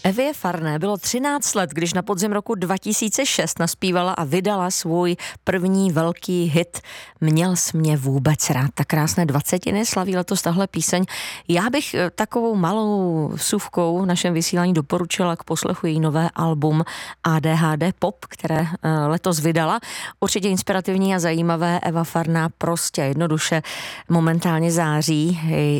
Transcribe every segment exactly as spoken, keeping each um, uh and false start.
Evě Farné bylo třináct let, když na podzim roku dva tisíce šest naspívala a vydala svůj první velký hit Měl jsi mě vůbec rád. Tak krásné dvacetiny slaví letos tahle píseň. Já bych takovou malou vsuvkou v našem vysílání doporučila k poslechu její nové album A D H D Pop, které letos vydala. Určitě inspirativní a zajímavé. Eva Farná prostě jednoduše momentálně září,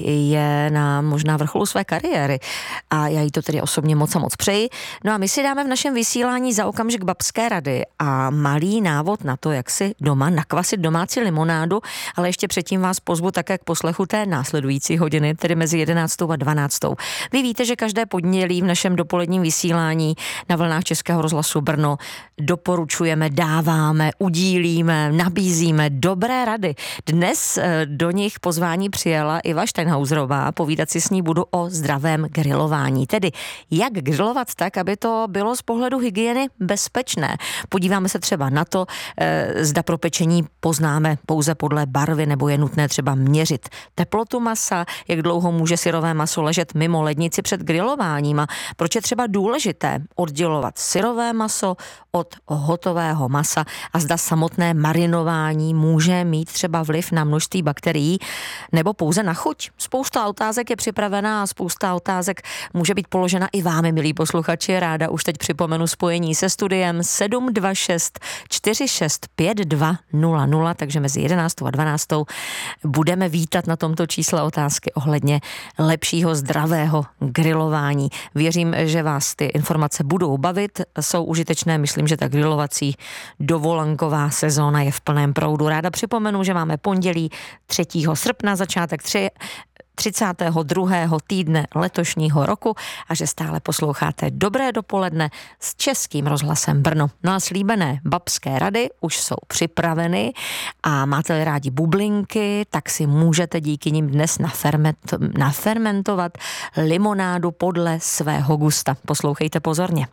je na možná vrcholu své kariéry a já jí to tedy osobně moc a moc přeji. No a my si dáme v našem vysílání za okamžik babské rady a malý návod na to, jak si doma nakvasit domácí limonádu, ale ještě předtím vás pozvu také k poslechu té následující hodiny, tedy mezi jedenáctou a dvanáctou. Vy víte, že každé pondělí v našem dopoledním vysílání na vlnách Českého rozhlasu Brno doporučujeme, dáváme, udílíme, nabízíme dobré rady. Dnes do nich pozvání přijela Iva Steinhauserová, povídat si s ní budu o zdravém grilování, tedy jak grilovat tak, aby to bylo z pohledu hygieny bezpečné. Podíváme se třeba na to, e, zda pro pečení poznáme pouze podle barvy, nebo je nutné třeba měřit teplotu masa, jak dlouho může syrové maso ležet mimo lednici před grilováním a proč je třeba důležité oddělovat syrové maso od hotového masa a zda samotné marinování může mít třeba vliv na množství bakterií nebo pouze na chuť. Spousta otázek je připravená a spousta otázek může být položena i vámi, milí posluchači. Ráda už teď připomenu spojení se studiem sedm dva šest čtyři šest pět dva nula nula, takže mezi jedenáctou a dvanáctou budeme vítat na tomto čísle otázky ohledně lepšího zdravého grilování. Věřím, že vás ty informace budou bavit, jsou užitečné, myslím, že ta grilovací dovolenková sezóna je v plném proudu. Ráda připomenu, že máme pondělí třetího srpna, začátek tři třicátého druhého týdne letošního roku a že stále posloucháte Dobré dopoledne s Českým rozhlasem Brno. No a slíbené babské rady už jsou připraveny a máte-li rádi bublinky, tak si můžete díky nim dnes naferment, nafermentovat limonádu podle svého gusta. Poslouchejte pozorně.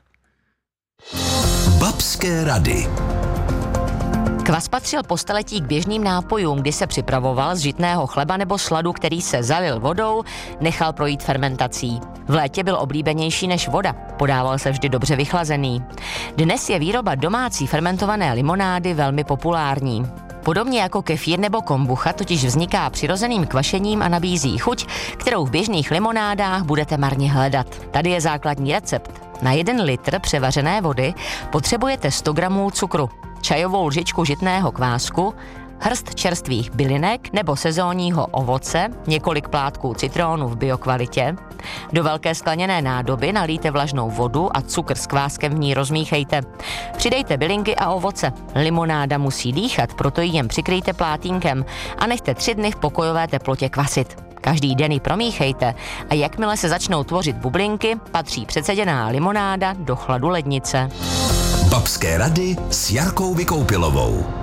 Babské rady. Kvas patřil po staletí k běžným nápojům, kdy se připravoval z žitného chleba nebo sladu, který se zalil vodou, nechal projít fermentací. V létě byl oblíbenější než voda, podával se vždy dobře vychlazený. Dnes je výroba domácí fermentované limonády velmi populární. Podobně jako kefír nebo kombucha totiž vzniká přirozeným kvašením a nabízí chuť, kterou v běžných limonádách budete marně hledat. Tady je základní recept. Na jeden litr převařené vody potřebujete sto gramů cukru, čajovou lžičku žitného kvásku, hrst čerstvých bylinek nebo sezónního ovoce, několik plátků citrónu v biokvalitě. Do velké skleněné nádoby nalijte vlažnou vodu a cukr s kváskem v ní rozmíchejte. Přidejte bylinky a ovoce. Limonáda musí dýchat, proto ji jen přikryjte plátínkem a nechte tři dny v pokojové teplotě kvasit. Každý den ji promíchejte a jakmile se začnou tvořit bublinky, patří předseděná limonáda do chladu lednice. Babské rady s Jarkou Vykoupilovou.